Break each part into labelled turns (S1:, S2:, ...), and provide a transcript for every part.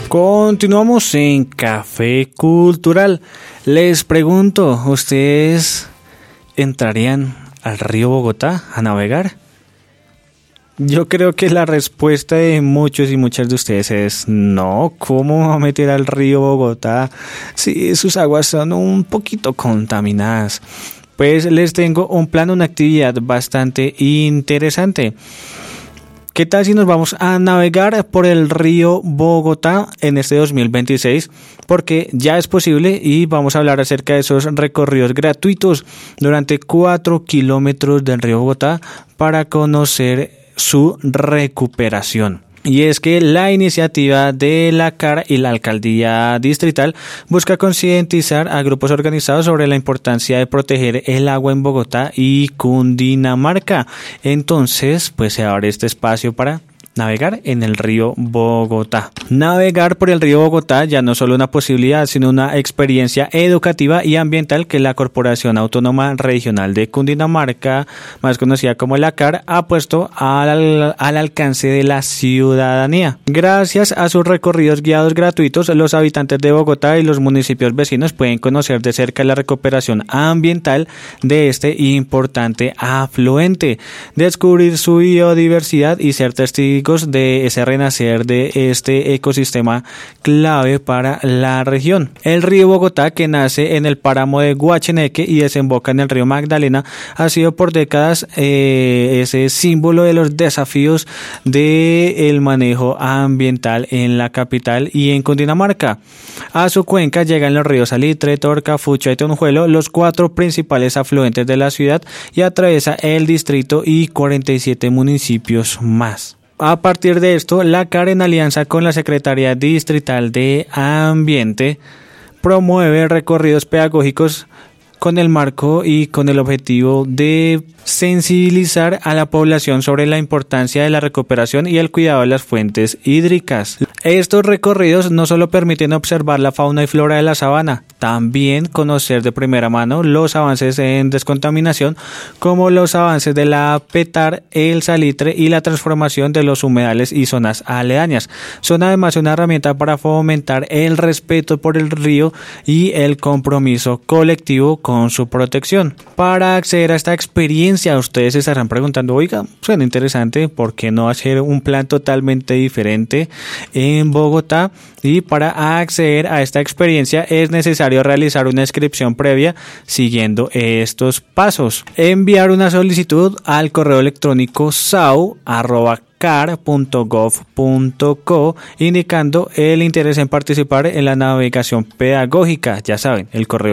S1: Continuamos en Café Cultural. Les pregunto, ¿ustedes entrarían al río Bogotá a navegar? Yo creo que la respuesta de muchos y muchas de ustedes es no. ¿Cómo va a meter al río Bogotá si sus aguas son un poquito contaminadas? Pues les tengo un plan, una actividad bastante interesante. ¿Qué tal si nos vamos a navegar por el río Bogotá en este 2026? Porque ya es posible y vamos a hablar acerca de esos recorridos gratuitos durante 4 kilómetros del río Bogotá para conocer su recuperación. Y es que la iniciativa de la CAR y la Alcaldía Distrital busca concientizar a grupos organizados sobre la importancia de proteger el agua en Bogotá y Cundinamarca. Entonces, pues se abre este espacio para navegar en el río Bogotá. Navegar por el río Bogotá ya no es solo una posibilidad, sino una experiencia educativa y ambiental que la Corporación Autónoma Regional de Cundinamarca, más conocida como la CAR, ha puesto al alcance de la ciudadanía. Gracias a sus recorridos guiados gratuitos, los habitantes de Bogotá y los municipios vecinos pueden conocer de cerca la recuperación ambiental de este importante afluente, descubrir su biodiversidad y ser testigos de ese renacer de este ecosistema clave para la región. El río Bogotá, que nace en el páramo de Guacheneque y desemboca en el río Magdalena, ha sido por décadas ese símbolo de los desafíos del manejo ambiental en la capital y en Cundinamarca. A su cuenca llegan los ríos Salitre, Torca, Fucha y Tonjuelo, los 4 principales afluentes de la ciudad, y atraviesa el distrito y 47 municipios más. A partir de esto, la CAR, en alianza con la Secretaría Distrital de Ambiente, promueve recorridos pedagógicos con el marco y con el objetivo de sensibilizar a la población sobre la importancia de la recuperación y el cuidado de las fuentes hídricas. Estos recorridos no solo permiten observar la fauna y flora de la sabana, también conocer de primera mano los avances en descontaminación, como los avances de la Petar, el Salitre y la transformación de los humedales y zonas aledañas. Son además una herramienta para fomentar el respeto por el río y el compromiso colectivo con su protección. Para acceder a esta experiencia, ustedes se estarán preguntando, oiga, suena interesante, ¿por qué no hacer un plan totalmente diferente en Bogotá? Y para acceder a esta experiencia es necesario realizar una inscripción previa siguiendo estos pasos. Enviar una solicitud al correo electrónico sau@car.gov.co indicando el interés en participar en la navegación pedagógica. Ya saben, el correo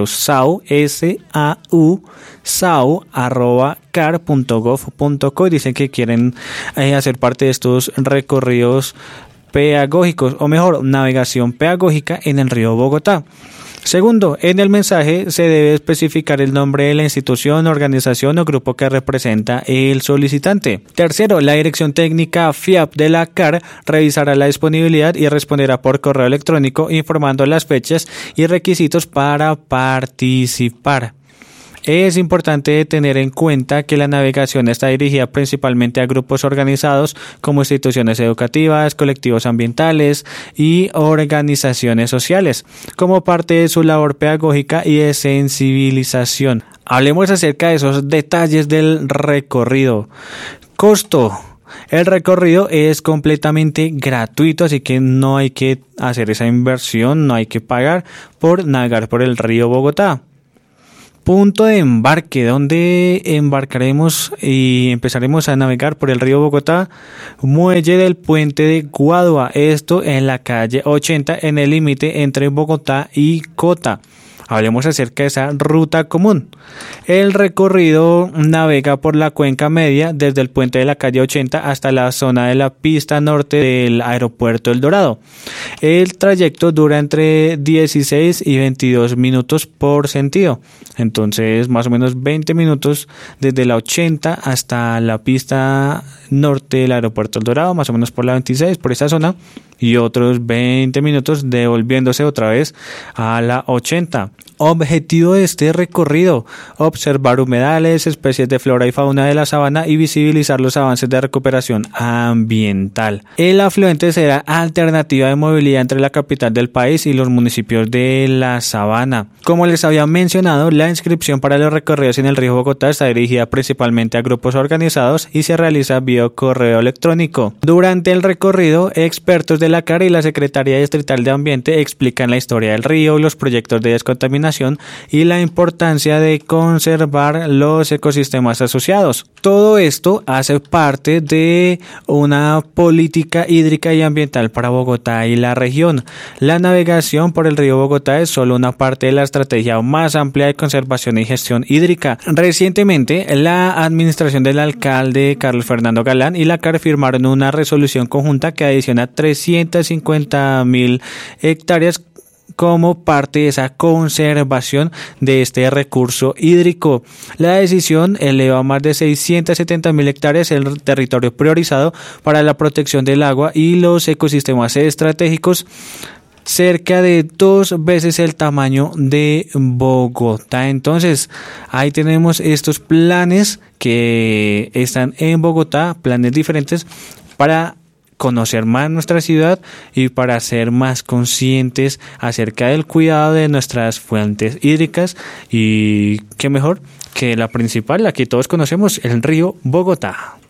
S1: sau@car.gov.co. Dicen que quieren hacer parte de estos recorridos pedagógicos, o mejor, navegación pedagógica en el río Bogotá. Segundo, en el mensaje se debe especificar el nombre de la institución, organización o grupo que representa el solicitante. Tercero, la dirección técnica FIAP de la CAR revisará la disponibilidad y responderá por correo electrónico informando las fechas y requisitos para participar. Es importante tener en cuenta que la navegación está dirigida principalmente a grupos organizados como instituciones educativas, colectivos ambientales y organizaciones sociales, como parte de su labor pedagógica y de sensibilización. Hablemos acerca de esos detalles del recorrido. Costo. El recorrido es completamente gratuito, así que no hay que hacer esa inversión, no hay que pagar por navegar por el río Bogotá. Punto de embarque, donde embarcaremos y empezaremos a navegar por el río Bogotá. Muelle del puente de Guadua, esto en la calle 80, en el límite entre Bogotá y Cota. Hablemos acerca de esa ruta común. El recorrido navega por la cuenca media desde el puente de la calle 80 hasta la zona de la pista norte del aeropuerto El Dorado. El trayecto dura entre 16 y 22 minutos por sentido. Entonces, más o menos 20 minutos desde la 80 hasta la pista norte del aeropuerto El Dorado, más o menos por la 26, por esa zona, y otros 20 minutos devolviéndose otra vez a la 80. Objetivo de este recorrido: observar humedales, especies de flora y fauna de la sabana y visibilizar los avances de recuperación ambiental. El afluente será alternativa de movilidad entre la capital del país y los municipios de la sabana. Como les había mencionado, la inscripción para los recorridos en el río Bogotá está dirigida principalmente a grupos organizados y se realiza vía correo electrónico. Durante el recorrido, expertos de la CAR y la Secretaría Distrital de Ambiente explican la historia del río, los proyectos de descontaminación y la importancia de conservar los ecosistemas asociados. Todo esto hace parte de una política hídrica y ambiental para Bogotá y la región. La navegación por el río Bogotá es solo una parte de la estrategia más amplia de conservación y gestión hídrica. Recientemente, la administración del alcalde Carlos Fernando Galán y la CAR firmaron una resolución conjunta que adiciona 350.000 hectáreas como parte de esa conservación de este recurso hídrico. La decisión eleva a más de 670.000 hectáreas el territorio priorizado para la protección del agua y los ecosistemas estratégicos, cerca de 2 veces el tamaño de Bogotá. Entonces, ahí tenemos estos planes que están en Bogotá, planes diferentes para conocer más nuestra ciudad y para ser más conscientes acerca del cuidado de nuestras fuentes hídricas, y qué mejor que la principal, la que todos conocemos, el río Bogotá.